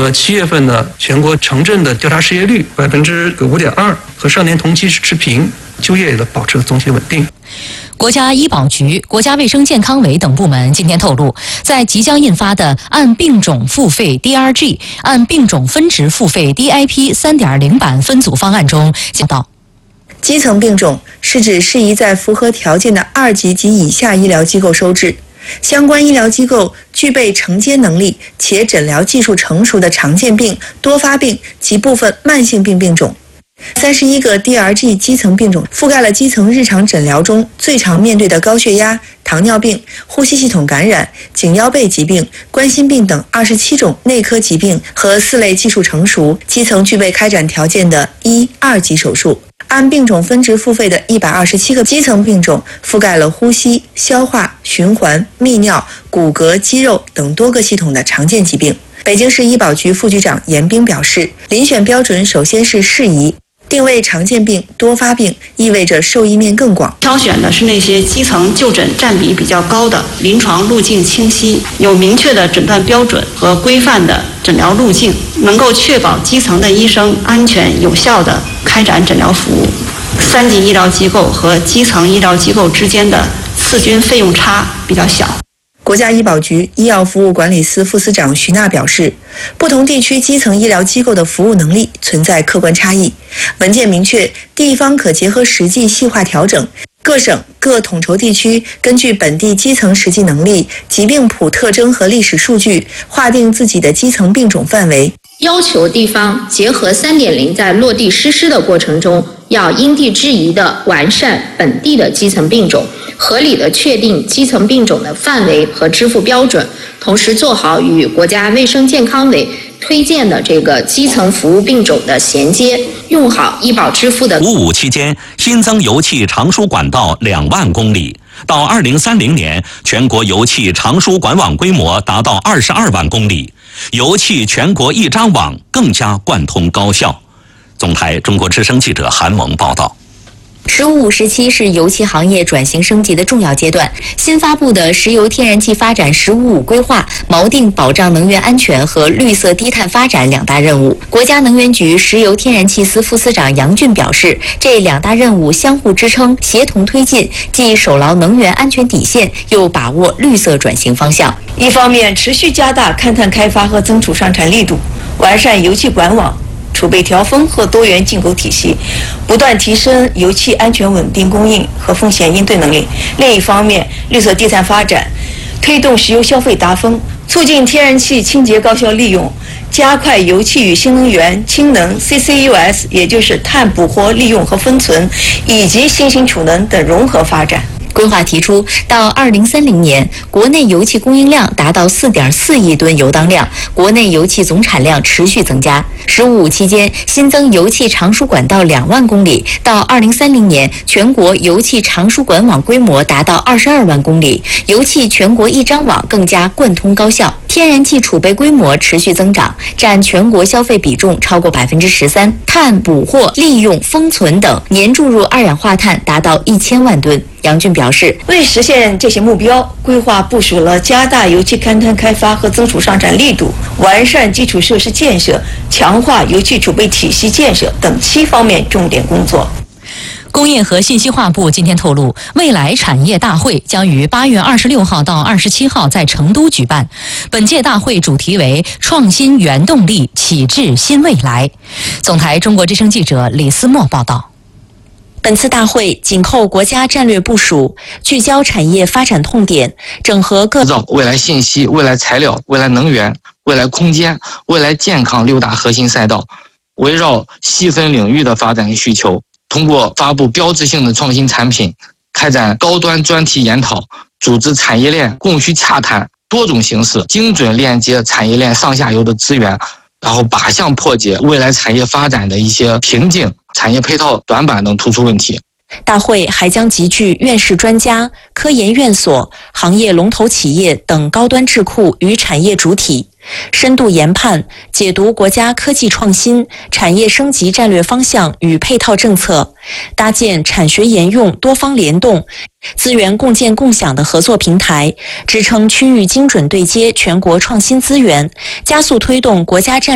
了7月份的全国城镇的调查失业率5.2%，和上年同期是持平，就业也保持了总体稳定。 国家医保局、国家卫生健康委等部门今天透露，在即将印发的按病种付费 DRG、按病种分值付费 DIP 3.0 版分组方案中讲到， 基层病种是指适宜在符合条件的2级及以下医疗机构收治，相关医疗机构具备承接能力且诊疗技术成熟的常见病、多发病及部分慢性病病种。31个 DRG 基层病种覆盖了基层日常诊疗中最常面对的高血压、糖尿病、呼吸系统感染、颈腰背疾病、冠心病等27种内科疾病和4类技术成熟、基层具备开展条件的1、2级手术。按病种分值付费的127个基层病种覆盖了呼吸、消化、循环、泌尿、骨骼、肌肉等多个系统的常见疾病。北京市医保局副局长严彬表示，遴选标准首先是适宜。定位常见病、多发病意味着受益面更广。 挑选的是那些基层就诊占比比较高的、临床路径清晰、有明确的诊断标准和规范的诊疗路径，能够确保基层的医生安全有效地开展诊疗服务。3级医疗机构和基层医疗机构之间的次均费用差比较小。 国家医保局医药服务管理司副司长徐娜表示，不同地区基层医疗机构的服务能力存在客观差异，文件明确地方可结合实际细化调整，各省各统筹地区根据本地基层实际能力、疾病谱特征和历史数据，划定自己的基层病种范围， 要求地方结合 3.0 在落地实施的过程中，要因地制宜地完善本地的基层病种，合理地确定基层病种的范围和支付标准，同时做好与国家卫生健康委推荐的这个基层服务病种的衔接，用好医保支付的。 55期间新增油气长输管道2万公里，到2030年，全国油气长输管网规模达到22万公里，油气全国一张网更加贯通高效。总台中国之声记者韩萌报道。 “15-5时期”是油气行业转型升级的重要阶段。新发布的石油天然气发展“15-5”规划锚定保障能源安全和绿色低碳发展2大任务。国家能源局石油天然气司副司长杨俊表示，这2大任务相互支撑，协同推进，既守牢能源安全底线，又把握绿色转型方向。 一方面，持续加大勘探开发和增储上产力度，完善油气管网、储备调峰和多元进口体系，不断提升油气安全稳定供应和风险应对能力。另一方面，绿色低碳发展，推动石油消费达峰，促进天然气清洁高效利用，加快油气与新能源、氢能、CCUS， 也就是碳捕获、利用和分存，以及新型储能等融合发展。 规划提出，到2030年，国内油气供应量达到4.4亿吨油当量，国内油气总产量持续增加。“15-5”期间，新增油气长输管道2万公里，到2030年，全国油气长输管网规模达到22万公里，油气全国一张网更加贯通高效。天然气储备规模持续增长，占全国消费比重超过13%，碳捕获、利用、封存等年注入二氧化碳达到1000万吨。杨俊表示， 为实现这些目标，规划部署了加大油气勘探开发和增储上产力度、完善基础设施建设、强化油气储备体系建设等7方面重点工作。 工业和信息化部今天透露，未来产业大会将于8月26号到27号在成都举办。本届大会主题为“创新原动力，启智新未来”。总台中国之声记者李思墨报道。 本次大会紧扣国家战略部署，聚焦产业发展痛点，整合各未来信息、未来材料、未来能源、未来空间、未来健康6大核心赛道，围绕细分领域的发展需求，通过发布标志性的创新产品，开展高端专题研讨，组织产业链供需洽谈，多种形式精准链接产业链上下游的资源，然后靶向破解未来产业发展的一些瓶颈、产业配套短板等突出问题。 大会还将集聚院士专家、科研院所、行业龙头企业等高端智库与产业主体，深度研判、解读国家科技创新、产业升级战略方向与配套政策，搭建产学研用多方联动、资源共建共享的合作平台，支撑区域精准对接全国创新资源，加速推动国家战